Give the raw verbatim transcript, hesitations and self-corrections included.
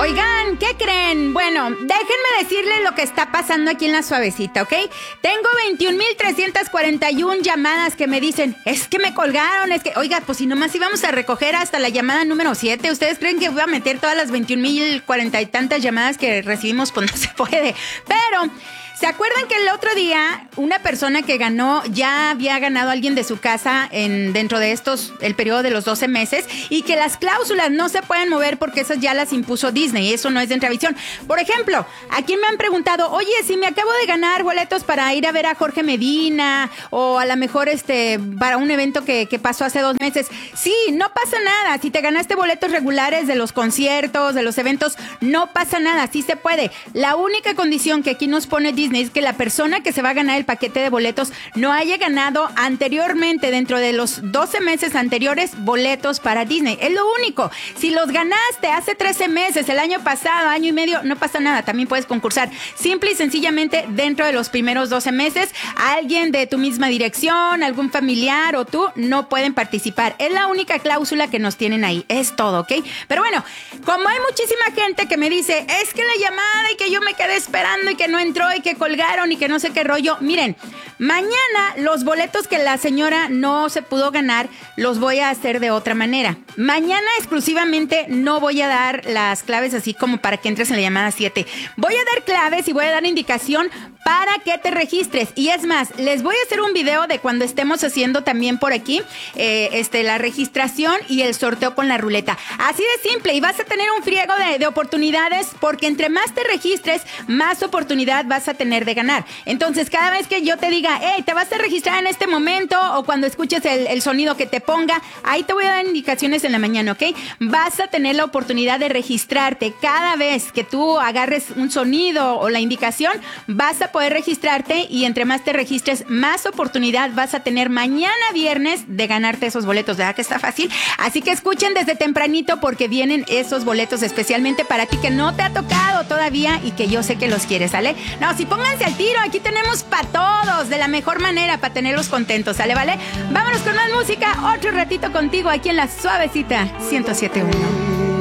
Oigan, ¿qué creen? Bueno, déjenme decirles lo que está pasando aquí en La Suavecita, ¿ok? Tengo veintiún mil trescientas cuarenta y una llamadas que me dicen, es que me colgaron, es que, oiga, pues si nomás íbamos a recoger hasta la llamada número siete, ¿ustedes creen que voy a meter todas las veintiún mil cuarenta y tantas llamadas que recibimos? Pues no se puede, pero... ¿se acuerdan que el otro día una persona que ganó, ya había ganado a alguien de su casa en dentro de estos, el periodo de los doce meses, y que las cláusulas no se pueden mover porque esas ya las impuso Disney, y eso no es de Entravisión? Por ejemplo, aquí me han preguntado, oye, si me acabo de ganar boletos para ir a ver a Jorge Medina, o a lo mejor este para un evento que, que pasó hace dos meses. Sí, no pasa nada. Si te ganaste boletos regulares de los conciertos, de los eventos, no pasa nada, sí se puede. La única condición que aquí nos pone Disney es que la persona que se va a ganar el paquete de boletos no haya ganado anteriormente, dentro de los doce meses anteriores, boletos para Disney. Es lo único. Si los ganaste hace trece meses, el año pasado, año y medio, no pasa nada. También puedes concursar. Simple y sencillamente, dentro de los primeros doce meses, alguien de tu misma dirección, algún familiar o tú, no pueden participar. Es la única cláusula que nos tienen ahí. Es todo, ¿ok? Pero bueno, como hay muchísima gente que me dice, es que la llamada y que yo me quedé esperando y que no entró y que colgaron y que no sé qué rollo. Miren, mañana los boletos que la señora no se pudo ganar los voy a hacer de otra manera. Mañana exclusivamente no voy a dar las claves así como para que entres en la llamada siete. Voy a dar claves y voy a dar indicación para que te registres. Y es más, les voy a hacer un video de cuando estemos haciendo también por aquí eh, este, la registración y el sorteo con la ruleta. Así de simple, y vas a tener un friego de, de oportunidades, porque entre más te registres, más oportunidad vas a tener de ganar. Entonces, cada vez que yo te diga, hey, te vas a registrar en este momento, o cuando escuches el, el sonido que te ponga, ahí te voy a dar indicaciones en la mañana, ¿ok? Vas a tener la oportunidad de registrarte. Cada vez que tú agarres un sonido o la indicación, vas a poder registrarte, y entre más te registres, más oportunidad vas a tener mañana viernes de ganarte esos boletos. ¿Verdad que está fácil? Así que escuchen desde tempranito, porque vienen esos boletos especialmente para ti que no te ha tocado todavía y que yo sé que los quieres, ¿sale? No, si pónganse al tiro, aquí tenemos para todos, de la mejor manera, para tenerlos contentos, ¿sale? ¿Vale? Vámonos con más música, otro ratito contigo aquí en La Suavecita ciento siete punto uno.